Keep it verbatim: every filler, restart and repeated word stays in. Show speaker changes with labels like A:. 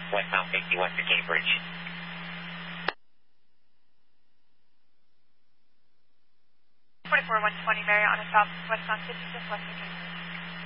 A: westbound fifty west of Cambridge.
B: forty-four one twenty, Mariana South, westbound fifty, just west of Cambridge.